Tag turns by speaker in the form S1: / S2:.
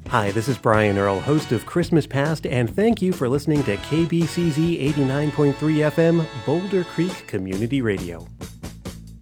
S1: Hi, this is Brian Earl, host of Christmas Past, and thank you for listening to KBCZ 89.3 FM, Boulder Creek Community Radio.